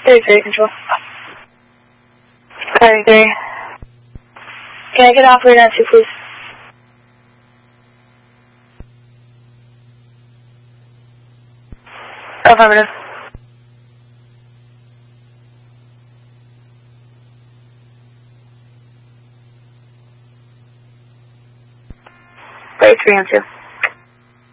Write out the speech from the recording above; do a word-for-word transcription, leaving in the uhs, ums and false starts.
thirty-three, control. thirty-three. Can I get operator on two, please? Affirmative. thirty-three on two.